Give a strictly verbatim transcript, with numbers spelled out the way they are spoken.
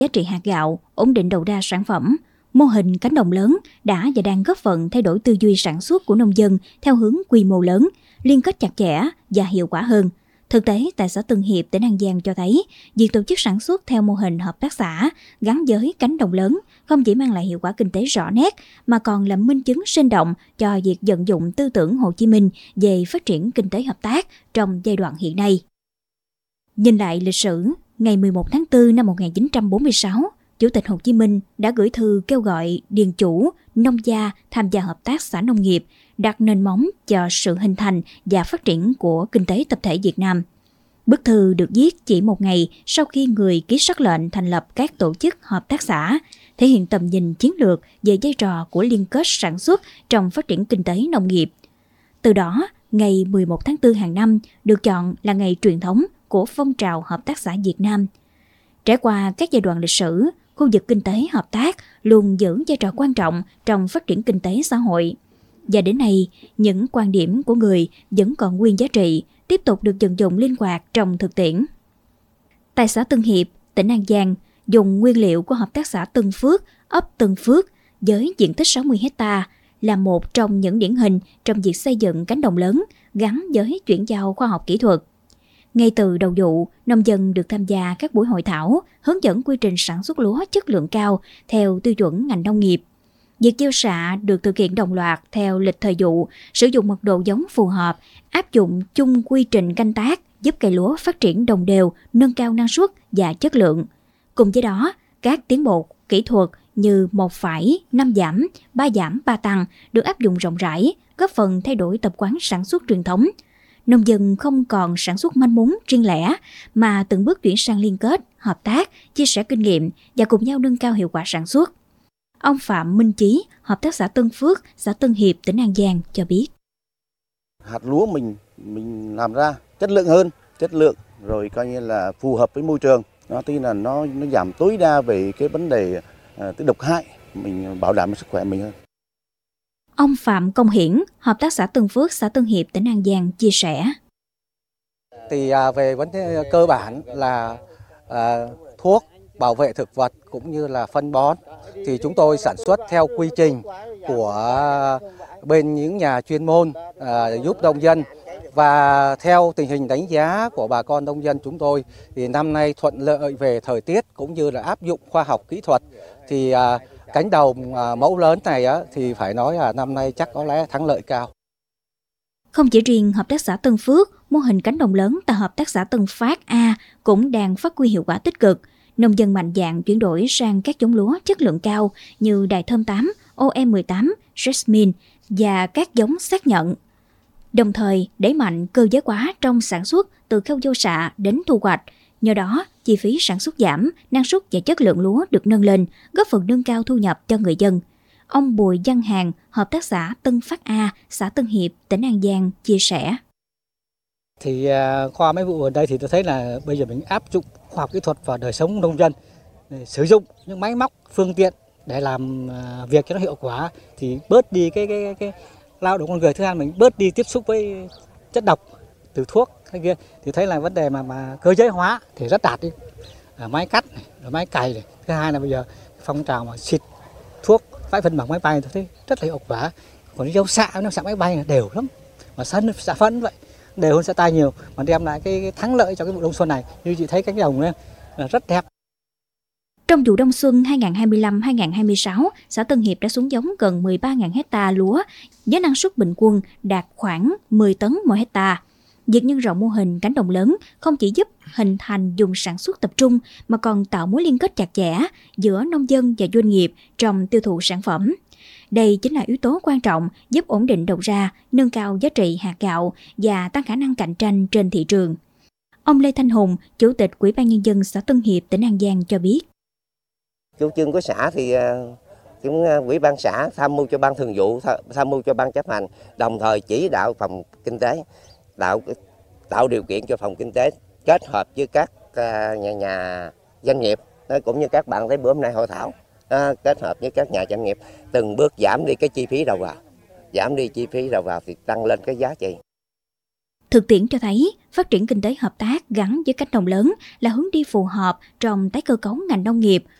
giá trị hạt gạo, ổn định đầu ra sản phẩm. Mô hình cánh đồng lớn đã và đang góp phần thay đổi tư duy sản xuất của nông dân theo hướng quy mô lớn, liên kết chặt chẽ và hiệu quả hơn. Thực tế, tại xã Tân Hiệp, tỉnh An Giang cho thấy, việc tổ chức sản xuất theo mô hình hợp tác xã gắn với cánh đồng lớn không chỉ mang lại hiệu quả kinh tế rõ nét, mà còn là minh chứng sinh động cho việc vận dụng tư tưởng Hồ Chí Minh về phát triển kinh tế hợp tác trong giai đoạn hiện nay. Nhìn lại lịch sử, ngày mười một tháng tư năm một nghìn chín trăm bốn mươi sáu, Chủ tịch Hồ Chí Minh đã gửi thư kêu gọi điền chủ, nông gia tham gia hợp tác xã nông nghiệp, đặt nền móng cho sự hình thành và phát triển của kinh tế tập thể Việt Nam. Bức thư được viết chỉ một ngày sau khi người ký sắc lệnh thành lập các tổ chức hợp tác xã, thể hiện tầm nhìn chiến lược về vai trò của liên kết sản xuất trong phát triển kinh tế nông nghiệp. Từ đó, ngày mười một tháng tư hàng năm được chọn là ngày truyền thống của phong trào hợp tác xã Việt Nam. Trải qua các giai đoạn lịch sử, khu vực kinh tế hợp tác luôn giữ vai trò quan trọng trong phát triển kinh tế xã hội. Và đến nay, những quan điểm của người vẫn còn nguyên giá trị, tiếp tục được vận dụng linh hoạt trong thực tiễn. Tại xã Tân Hiệp, tỉnh An Giang, dùng nguyên liệu của hợp tác xã Tân Phước, ấp Tân Phước với diện tích sáu mươi héc ta là một trong những điển hình trong việc xây dựng cánh đồng lớn gắn với chuyển giao khoa học kỹ thuật. Ngay từ đầu vụ, nông dân được tham gia các buổi hội thảo, hướng dẫn quy trình sản xuất lúa chất lượng cao theo tiêu chuẩn ngành nông nghiệp. Việc gieo xạ được thực hiện đồng loạt theo lịch thời vụ, sử dụng mật độ giống phù hợp, áp dụng chung quy trình canh tác giúp cây lúa phát triển đồng đều, nâng cao năng suất và chất lượng. Cùng với đó, các tiến bộ kỹ thuật như một phẩy năm giảm, ba giảm, ba tăng được áp dụng rộng rãi, góp phần thay đổi tập quán sản xuất truyền thống. Nông dân không còn sản xuất manh mún, riêng lẻ, mà từng bước chuyển sang liên kết, hợp tác, chia sẻ kinh nghiệm và cùng nhau nâng cao hiệu quả sản xuất. Ông Phạm Minh Chí, hợp tác xã Tân Phước, xã Tân Hiệp, tỉnh An Giang cho biết. Hạt lúa mình mình làm ra chất lượng hơn, chất lượng rồi coi như là phù hợp với môi trường. Nó tuy là nó nó giảm tối đa về cái vấn đề uh, cái độc hại, mình bảo đảm sức khỏe mình hơn. Ông Phạm Công Hiển, hợp tác xã Tân Phước, xã Tân Hiệp, tỉnh An Giang chia sẻ. Thì về vấn đề cơ bản là à, thuốc bảo vệ thực vật cũng như là phân bón thì chúng tôi sản xuất theo quy trình của bên những nhà chuyên môn à, giúp nông dân, và theo tình hình đánh giá của bà con nông dân chúng tôi thì năm nay thuận lợi về thời tiết cũng như là áp dụng khoa học kỹ thuật thì à, cánh đồng à, mẫu lớn này á, thì phải nói là năm nay chắc có lẽ thắng lợi cao. Không chỉ riêng hợp tác xã Tân Phước, mô hình cánh đồng lớn tại hợp tác xã Tân Phát A cũng đang phát huy hiệu quả tích cực. Nông dân mạnh dạn chuyển đổi sang các giống lúa chất lượng cao như Đài Thơm tám, O M mười tám, Jasmine và các giống xác nhận. Đồng thời đẩy mạnh cơ giới hóa trong sản xuất từ khâu gieo xạ đến thu hoạch. Nhờ đó, chi phí sản xuất giảm, năng suất và chất lượng lúa được nâng lên, góp phần nâng cao thu nhập cho người dân. Ông Bùi Văn Hàng, hợp tác xã Tân Phát A, xã Tân Hiệp, tỉnh An Giang chia sẻ. Thì qua mấy vụ ở đây thì tôi thấy là bây giờ mình áp dụng khoa học kỹ thuật vào đời sống nông dân, để sử dụng những máy móc, phương tiện để làm việc cho nó hiệu quả, thì bớt đi cái cái cái, cái lao động con người. Thứ hai, mình bớt đi tiếp xúc với chất độc từ thuốc hay kia, thì thấy là vấn đề mà mà cơ giới hóa thì rất đạt đi. À, máy cắt này, rồi máy cày này. Thứ hai là bây giờ phong trào mà xịt thuốc vãi phân bằng máy bay tôi thấy rất là hiệu quả. Còn gieo xạ nó xạ máy bay là đều lắm, mà sân xạ phân vậy đều hơn xạ tay nhiều, mà đem lại cái, cái thắng lợi cho cái vụ đông xuân này. Như chị thấy cánh đồng này là rất đẹp. Trong vụ đông xuân hai nghìn không trăm hai mươi lăm hai nghìn không trăm hai mươi sáu, xã Tân Hiệp đã xuống giống gần mười ba nghìn héc ta lúa với năng suất bình quân đạt khoảng mười tấn mỗi héc ta. Việc nhân rộng mô hình cánh đồng lớn không chỉ giúp hình thành vùng sản xuất tập trung mà còn tạo mối liên kết chặt chẽ giữa nông dân và doanh nghiệp trong tiêu thụ sản phẩm. Đây chính là yếu tố quan trọng giúp ổn định đầu ra, nâng cao giá trị hạt gạo và tăng khả năng cạnh tranh trên thị trường. Ông Lê Thanh Hùng, Chủ tịch Ủy ban Nhân dân xã Tân Hiệp, tỉnh An Giang cho biết. Chủ trương của xã thì cũng Ủy ban xã tham mưu cho ban thường vụ, tham mưu cho ban chấp hành, đồng thời chỉ đạo phòng kinh tế, tạo tạo điều kiện cho phòng kinh tế kết hợp với các nhà nhà doanh nghiệp, cũng như các bạn thấy bữa hôm nay hội thảo, kết hợp với các nhà doanh nghiệp từng bước giảm đi cái chi phí đầu vào, giảm đi chi phí đầu vào thì tăng lên cái giá trị. Thực tiễn cho thấy, phát triển kinh tế hợp tác gắn với cánh đồng lớn là hướng đi phù hợp trong tái cơ cấu ngành nông nghiệp,